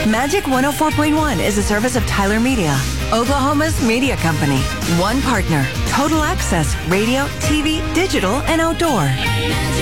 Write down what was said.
Magic 104.1 is a service of Tyler Media, Oklahoma's media company. One partner, total access, radio, TV, digital, and outdoor.